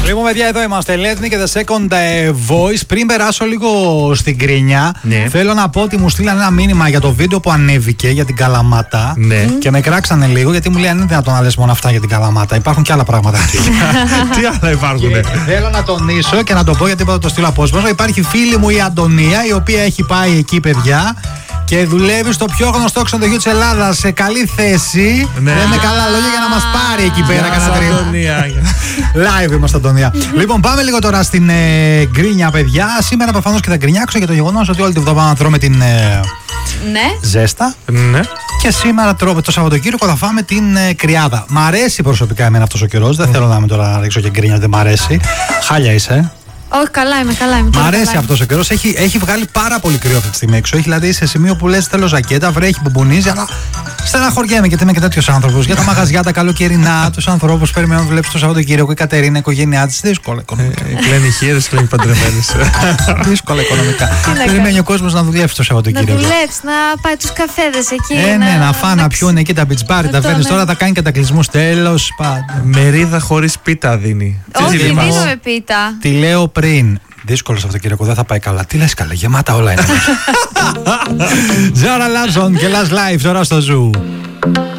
Λοιπόν, παιδιά, εδώ είμαστε. Let me και the second voice. Πριν περάσω λίγο στην κρίνια, θέλω να πω ότι μου στείλαν ένα μήνυμα για το βίντεο που ανέβηκε για την Καλαμάτα. Και με κράξανε λίγο γιατί μου λέει αν είναι δυνατόν να λες μόνο αυτά για την Καλαμάτα. Υπάρχουν και άλλα πράγματα εκεί. Τι άλλα υπάρχουν. Θέλω να τονίσω και να το πω γιατί είπα το στείλω απόσπασμα. Υπάρχει φίλη μου η Αντωνία, η οποία έχει πάει εκεί, παιδιά. Και δουλεύει στο πιο γνωστό ξενοδοχείο της Ελλάδας σε καλή θέση. Λέμε καλά λόγια για να μας πάρει εκεί πέρα. Live είμαστε, Αντωνία. Λοιπόν, πάμε λίγο τώρα στην γκρίνια, παιδιά. Σήμερα προφανώς και θα γκρινιάξω για το γεγονός ότι όλη την εβδομάδα τρώμε την ζέστα. Και σήμερα το Σαββατοκύριακο θα φάμε την κρυάδα. Μ' αρέσει προσωπικά εμένα αυτός ο καιρός. Δεν θέλω να είμαι τώρα να ρίξω και γκρίνια, δεν μ' αρέσει. Χάλια είσαι. Όχι, καλά είμαι. Μ' αρέσει αυτός ο καιρός. Έχει βγάλει πάρα πολύ κρύο αυτή τη στιγμή έξω. Έχει δηλαδή σε σημείο που λες θέλω ζακέτα, βρέχει, μπουμπουνίζει, αλλά στεναχωριέμαι γιατί είμαι και τέτοιος άνθρωπος. Για τα μαγαζιά, τα καλοκαιρινά, τους ανθρώπους περιμένουν να δουλέψει το Σαββατοκύριακο. Η Κατερίνα, η οικογένειά της, δύσκολα οικονομικά. Κλαίνει χείρες, κλαίνει παντρεμένες. Δύσκολα οικονομικά. Περιμένει ο κόσμος να δουλέψει το Σαββατοκύριακο. Να δουλέψει, να πάει τους καφέδες εκεί. Ναι, να φάνε, να πιούν εκεί τα beach bar, τα φέρνει τώρα, θα κάνει κατακλυσμούς τέλος πάντων. Μερίδα χωρίς πίτα δίνει. Όχι, δεν δίνουμε πίτα. Τη λέω πριν. Δύσκολο Σαββατοκύριακο, δεν θα πάει καλά. Τι λες καλά, γεμάτα όλα είναι. Ζάρα Λάρσον και Last Life τώρα στο Ζου.